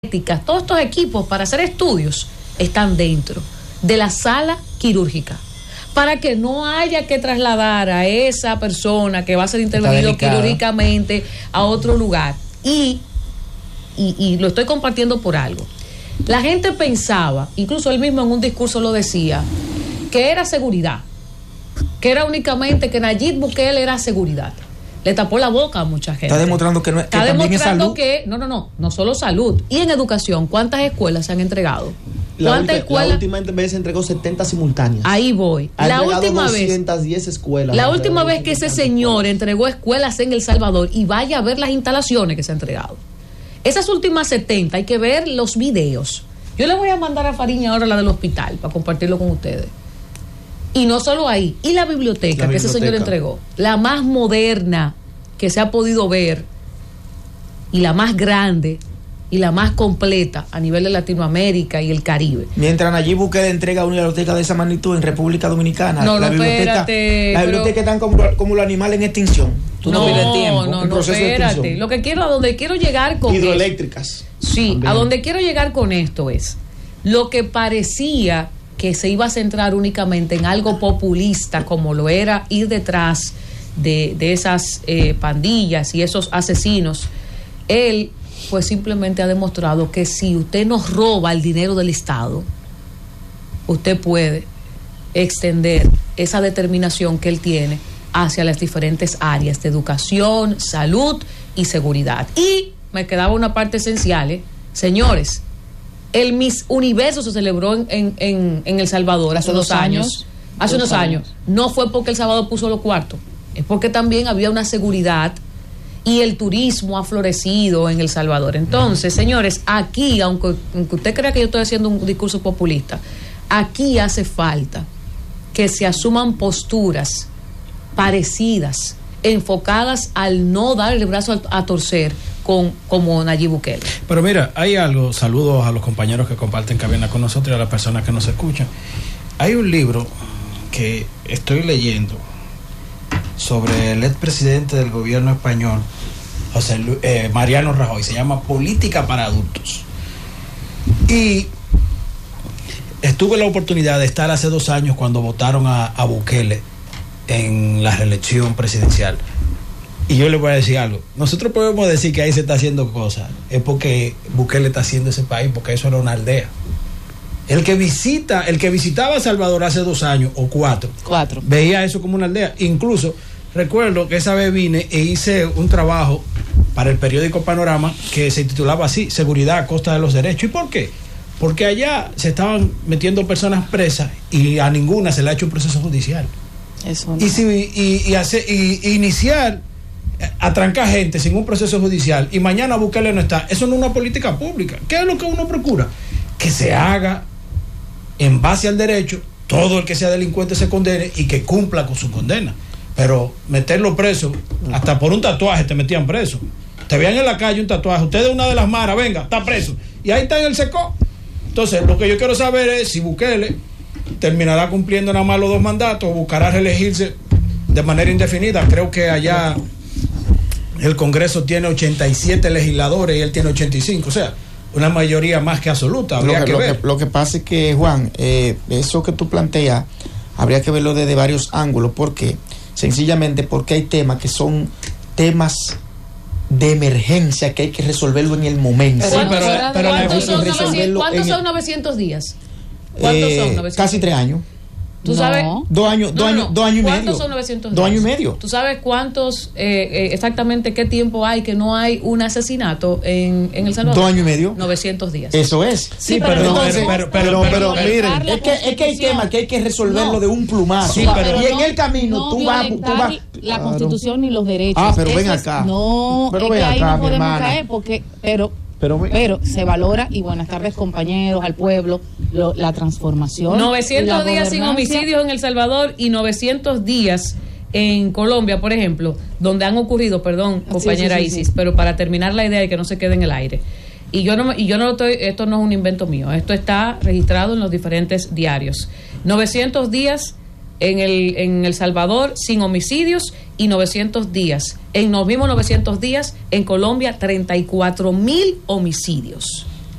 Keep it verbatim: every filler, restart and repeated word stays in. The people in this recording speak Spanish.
todos estos equipos para hacer estudios están dentro de la sala quirúrgica, para que no haya que trasladar a esa persona que va a ser intervenido quirúrgicamente a otro lugar. Y, y, y lo estoy compartiendo por algo. La gente pensaba, incluso él mismo en un discurso lo decía, que era seguridad, que era únicamente que Nayib Bukele era seguridad. Le tapó la boca a mucha gente. Está demostrando que no es Está demostrando que, no, no, no, no solo salud. Y en educación, ¿cuántas escuelas se han entregado? La, ¿Cuántas ulti, escuelas? La última vez se entregó setenta simultáneas. Ahí voy. Ha la última doscientas diez vez. escuelas. La última vez que ese señor escuelas. entregó escuelas en El Salvador, y vaya a ver las instalaciones que se han entregado. Esas últimas setenta, hay que ver los videos. Yo le voy a mandar a Fariña ahora la del hospital para compartirlo con ustedes. Y no solo ahí. Y la biblioteca, la que biblioteca. ese señor entregó, la más moderna que se ha podido ver, y la más grande y la más completa a nivel de Latinoamérica y el Caribe. Mientras Nayib Bukele entrega una biblioteca de esa magnitud en República Dominicana, no, la no, biblioteca, espérate, la biblioteca pero... están como, como los animales en extinción. Tú no, no pierdes tiempo. No, en no, proceso de espérate. extinción. Lo que quiero, a donde quiero llegar con hidroeléctricas. Esto, sí, también. A donde quiero llegar con esto es lo que parecía que se iba a centrar únicamente en algo populista, como lo era ir detrás de, de esas eh, pandillas y esos asesinos. Él pues simplemente ha demostrado que si usted nos roba el dinero del Estado, usted puede extender esa determinación que él tiene hacia las diferentes áreas de educación, salud y seguridad. Y me quedaba una parte esencial, ¿eh? Señores, el Miss Universo se celebró en, en, en, en El Salvador hace dos, dos años, años. Hace dos unos años. años. No fue porque El Salvador puso los cuartos, es porque también había una seguridad y el turismo ha florecido en El Salvador. Entonces, señores, aquí, aunque, aunque usted crea que yo estoy haciendo un discurso populista, aquí hace falta que se asuman posturas parecidas, enfocadas al no dar el brazo a, a torcer con, como Nayib Bukele. Pero mira, hay algo, saludos a los compañeros que comparten cabina con nosotros y a las personas que nos escuchan. Hay un libro que estoy leyendo sobre el expresidente del gobierno español, José Lu- eh, Mariano Rajoy, se llama Política para Adultos. Y estuve la oportunidad de estar hace dos años cuando votaron a, a Bukele en la reelección presidencial. Y yo le voy a decir algo. Nosotros podemos decir que ahí se está haciendo cosas. Es porque Bukele está haciendo ese país, porque eso era una aldea. El que visita, el que visitaba Salvador hace dos años o cuatro, cuatro, veía eso como una aldea. Incluso recuerdo que esa vez vine e hice un trabajo para el periódico Panorama que se titulaba así: Seguridad a costa de los derechos. ¿Y por qué? Porque allá se estaban metiendo personas presas y a ninguna se le ha hecho un proceso judicial. Eso no. Y, si, y, y, hacer, y, y iniciar atrancar gente sin un proceso judicial y mañana Bukele no está, eso no es una política pública. ¿Qué es lo que uno procura? Que se haga en base al derecho, todo el que sea delincuente se condene y que cumpla con su condena. Pero meterlo preso, hasta por un tatuaje te metían preso. Te veían en la calle un tatuaje, usted es una de las maras, venga, está preso. Y ahí está en el seco. Entonces, lo que yo quiero saber es si Bukele terminará cumpliendo nada más los dos mandatos o buscará reelegirse de manera indefinida. Creo que allá el Congreso tiene ochenta y siete legisladores y él tiene ochenta y cinco, o sea, una mayoría más que absoluta. Habría lo que, que lo ver. Que, lo que pasa es que, Juan, eh, eso que tú planteas, habría que verlo desde varios ángulos. ¿Por qué? Sencillamente porque hay temas que son temas de emergencia que hay que resolverlo en el momento. Sí, pero, pero ¿cuántos, son, novecientos, ¿cuántos son novecientos días? ¿Cuántos eh, son novecientos? Casi tres años. ¿Tú no. sabes? Dos años, no, dos años, no. dos años y medio. ¿Cuántos son novecientos días? Dos años y medio. ¿Tú sabes cuántos, eh, eh, exactamente qué tiempo hay que no hay un asesinato en, en El Salvador? Dos años y medio. novecientos días. Eso es. Sí, Sí, pero, pero, entonces, pero, pero, pero, pero, pero miren, es que, es que hay temas que hay que resolverlo no. de un plumazo. Sí, pero y en no, el camino no tú vas, tú vas. la Claro. Constitución ni los derechos. Ah, pero Eso ven es- acá. No, Pero es ven que ahí acá, no mi podemos hermana. caer porque, pero, Pero, pero se valora, y buenas tardes compañeros, al pueblo, lo, la transformación. novecientos la días sin gobernancia. homicidios en El Salvador y novecientos días en Colombia, por ejemplo, donde han ocurrido, perdón, compañera sí, sí, sí, Isis, sí. pero para terminar la idea y que no se quede en el aire. Y yo no me- y yo no lo estoy, esto no es un invento mío, esto está registrado en los diferentes diarios. novecientos días en el en El Salvador sin homicidios y novecientos días. En los mismos novecientos días en Colombia, treinta y cuatro mil homicidios.